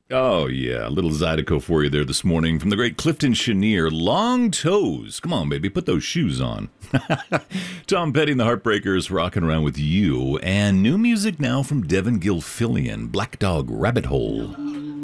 Oh, yeah. A little Zydeco for you there this morning from the great Clifton Chenier. Long toes. Come on, baby. Put those shoes on. Tom Petty and the Heartbreakers rocking around with you. And new music now from Devin Gilfillian, Black Dog Rabbit Hole.